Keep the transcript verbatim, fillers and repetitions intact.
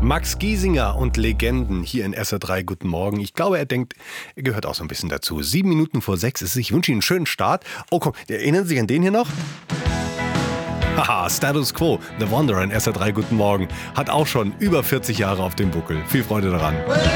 Max Giesinger und Legenden hier in S R drei. Guten Morgen. Ich glaube, er denkt, er gehört auch so ein bisschen dazu. Sieben Minuten vor sechs ist es. Ich wünsche Ihnen einen schönen Start. Oh komm, erinnern Sie sich an den hier noch? Haha, Status Quo, The Wanderer in S R drei. Guten Morgen. Hat auch schon über vierzig Jahre auf dem Buckel. Viel Freude daran.